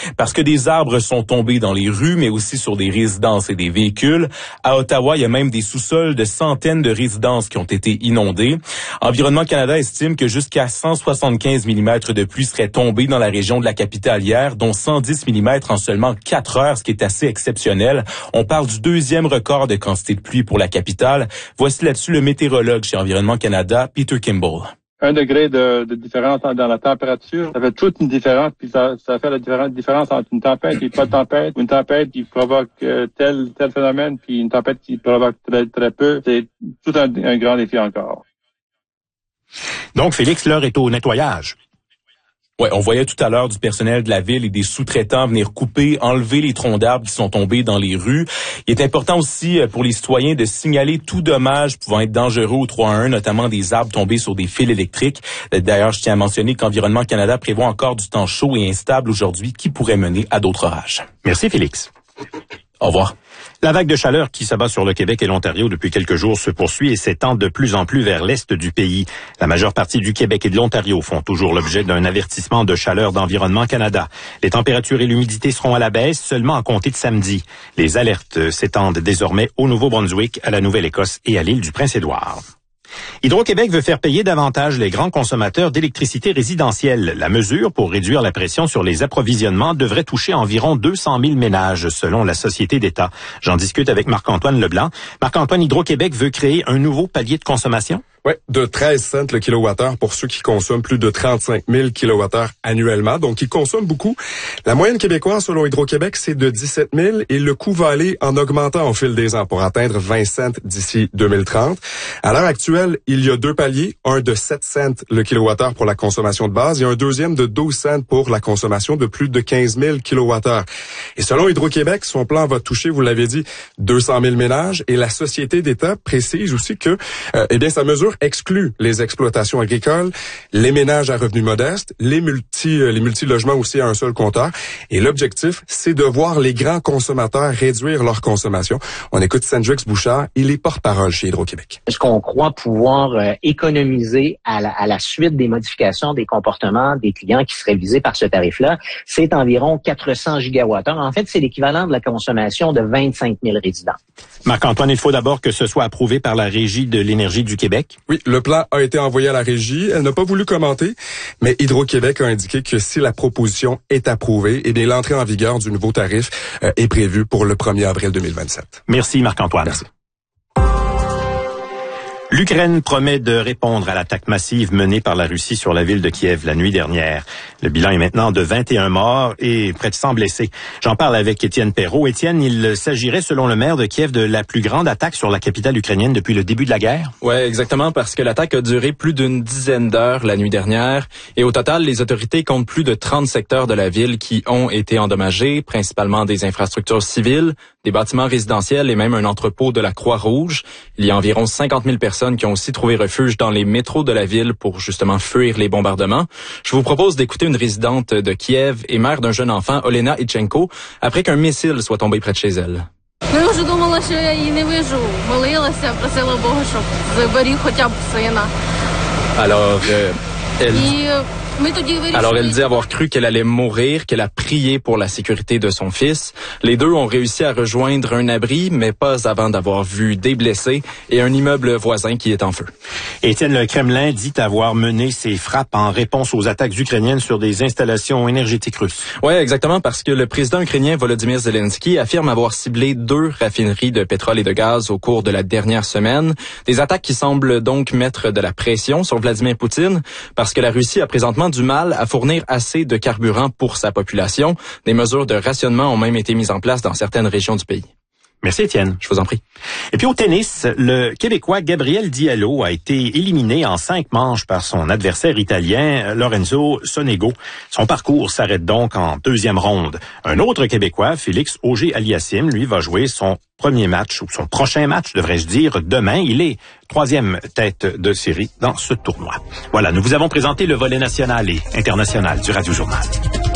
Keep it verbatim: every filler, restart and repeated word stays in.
parce que des arbres sont tombés dans les rues, mais aussi sur des résidences et des véhicules. À Ottawa, il y a même des sous-sols de centaines de résidences qui ont été inondées. Environnement Canada estime que jusqu'à cent soixante-quinze millimètres de pluie seraient tombés dans la région de la capitale hier, dont cent dix millimètres en seulement quatre heures, ce qui est assez exceptionnel. On parle du deuxième record de quantité de pluie pour la capitale. Voici là-dessus le météorologue chez Environnement Canada, Peter Kimball. Un degré de, de différence dans la température, ça fait toute une différence, puis ça, ça fait la différence, différence entre une tempête et pas de tempête, une tempête qui provoque euh, tel tel phénomène, puis une tempête qui provoque très très peu. C'est tout un, un grand défi encore. Donc, Félix, l'heure est au nettoyage. Ouais, on voyait tout à l'heure du personnel de la ville et des sous-traitants venir couper, enlever les troncs d'arbres qui sont tombés dans les rues. Il est important aussi pour les citoyens de signaler tout dommage pouvant être dangereux au trois un un, notamment des arbres tombés sur des fils électriques. D'ailleurs, je tiens à mentionner qu'Environnement Canada prévoit encore du temps chaud et instable aujourd'hui qui pourrait mener à d'autres orages. Merci, Félix. Au revoir. La vague de chaleur qui s'abat sur le Québec et l'Ontario depuis quelques jours se poursuit et s'étend de plus en plus vers l'est du pays. La majeure partie du Québec et de l'Ontario font toujours l'objet d'un avertissement de chaleur d'Environnement Canada. Les températures et l'humidité seront à la baisse seulement à compter de samedi. Les alertes s'étendent désormais au Nouveau-Brunswick, à la Nouvelle-Écosse et à l'île du Prince-Édouard. Hydro-Québec veut faire payer davantage les grands consommateurs d'électricité résidentielle. La mesure pour réduire la pression sur les approvisionnements devrait toucher environ deux cent mille ménages, selon la Société d'État. J'en discute avec Marc-Antoine Leblanc. Marc-Antoine, Hydro-Québec veut créer un nouveau palier de consommation? Oui, de treize cents le kilowattheure pour ceux qui consomment plus de trente-cinq mille kilowattheures annuellement, donc ils consomment beaucoup. La moyenne québécoise, selon Hydro-Québec, c'est de dix-sept mille et le coût va aller en augmentant au fil des ans pour atteindre vingt cents d'ici deux mille trente. À l'heure actuelle, il y a deux paliers, un de sept cents le kilowattheure pour la consommation de base et un deuxième de douze cents pour la consommation de plus de quinze mille kilowattheures. Et selon Hydro-Québec, son plan va toucher, vous l'avez dit, deux cent mille ménages et la Société d'État précise aussi que, euh, eh bien, sa mesure exclut les exploitations agricoles, les ménages à revenus modestes, les multi les multi-logements aussi à un seul compteur. Et l'objectif, c'est de voir les grands consommateurs réduire leur consommation. On écoute Sandrix Bouchard, il est porte-parole chez Hydro-Québec. Est-ce qu'on croit pouvoir euh, économiser à la, à la suite des modifications des comportements des clients qui seraient visés par ce tarif-là? C'est environ quatre cents gigawattheures. En fait, c'est l'équivalent de la consommation de vingt-cinq mille résidents. Marc-Antoine, il faut d'abord que ce soit approuvé par la Régie de l'énergie du Québec. Oui, le plan a été envoyé à la Régie. Elle n'a pas voulu commenter, mais Hydro-Québec a indiqué que si la proposition est approuvée, eh bien, l'entrée en vigueur du nouveau tarif euh, est prévue pour le premier avril deux mille vingt-sept. Merci, Marc-Antoine. Merci. L'Ukraine promet de répondre à l'attaque massive menée par la Russie sur la ville de Kiev la nuit dernière. Le bilan est maintenant de vingt et un morts et près de cent blessés. J'en parle avec Étienne Perrault. Étienne, il s'agirait, selon le maire de Kiev, de la plus grande attaque sur la capitale ukrainienne depuis le début de la guerre? Ouais, exactement, parce que l'attaque a duré plus d'une dizaine d'heures la nuit dernière. Et au total, les autorités comptent plus de trente secteurs de la ville qui ont été endommagés, principalement des infrastructures civiles, des bâtiments résidentiels et même un entrepôt de la Croix-Rouge. Il y a environ cinquante mille personnes qui ont aussi trouvé refuge dans les métros de la ville pour justement fuir les bombardements. Je vous propose d'écouter une résidente de Kiev et mère d'un jeune enfant, Olena Itchenko, après qu'un missile soit tombé près de chez elle. Alors, euh, elle... Alors, elle dit avoir cru qu'elle allait mourir, qu'elle a prié pour la sécurité de son fils. Les deux ont réussi à rejoindre un abri, mais pas avant d'avoir vu des blessés et un immeuble voisin qui est en feu. Étienne, le Kremlin dit avoir mené ses frappes en réponse aux attaques ukrainiennes sur des installations énergétiques russes. Oui, exactement, parce que le président ukrainien Volodymyr Zelensky affirme avoir ciblé deux raffineries de pétrole et de gaz au cours de la dernière semaine. Des attaques qui semblent donc mettre de la pression sur Vladimir Poutine, parce que la Russie a présentement du mal à fournir assez de carburant pour sa population. Des mesures de rationnement ont même été mises en place dans certaines régions du pays. Merci Étienne. Je vous en prie. Et puis au tennis, le Québécois Gabriel Diallo a été éliminé en cinq manches par son adversaire italien Lorenzo Sonego. Son parcours s'arrête donc en deuxième ronde. Un autre Québécois, Félix Auger-Aliassime, lui va jouer son premier match, ou son prochain match, devrais-je dire, demain. Il est troisième tête de série dans ce tournoi. Voilà, nous vous avons présenté le volet national et international du Radio Journal.